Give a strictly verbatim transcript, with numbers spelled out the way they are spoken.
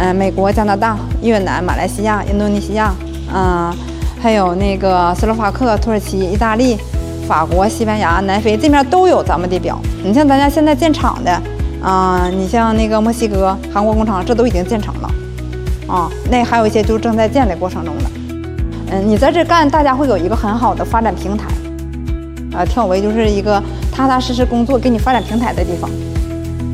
嗯，美国、加拿大、越南、马来西亚、印度尼西亚，嗯，还有那个斯洛伐克、土耳其、意大利、法国、西班牙、南非这面都有咱们的表。你像咱家现在建厂的，啊、呃，你像那个墨西哥、韩国工厂，这都已经建成了，啊，那还有一些就是正在建的过程中的。嗯，你在这干，大家会有一个很好的发展平台。啊，跳维就是一个踏踏实实工作、给你发展平台的地方。